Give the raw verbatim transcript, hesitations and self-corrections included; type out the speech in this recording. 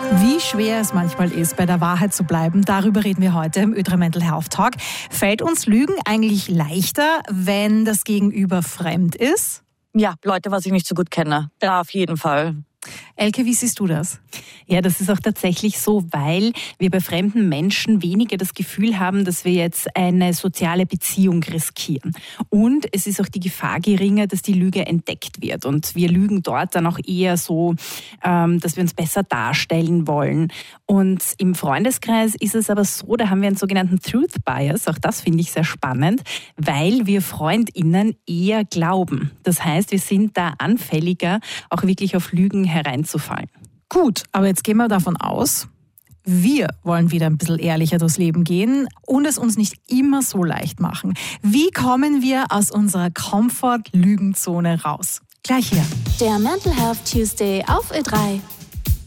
Wie schwer es manchmal ist, bei der Wahrheit zu bleiben, darüber reden wir heute im Ö drei Mental Health Talk. Fällt uns Lügen eigentlich leichter, wenn das Gegenüber fremd ist? Ja, Leute, was ich nicht so gut kenne. Ja, auf jeden Fall. Elke, wie siehst du das? Ja, das ist auch tatsächlich so, weil wir bei fremden Menschen weniger das Gefühl haben, dass wir jetzt eine soziale Beziehung riskieren. Und es ist auch die Gefahr geringer, dass die Lüge entdeckt wird. Und wir lügen dort dann auch eher so, ähm, dass wir uns besser darstellen wollen. Und im Freundeskreis ist es aber so, da haben wir einen sogenannten Truth Bias. Auch das finde ich sehr spannend, weil wir FreundInnen eher glauben. Das heißt, wir sind da anfälliger, auch wirklich auf Lügen hereinzufallen. Gut, aber jetzt gehen wir davon aus, wir wollen wieder ein bisschen ehrlicher durchs Leben gehen und es uns nicht immer so leicht machen. Wie kommen wir aus unserer Comfort-Lügenzone raus? Gleich hier. Der Mental Health Tuesday auf Ö drei.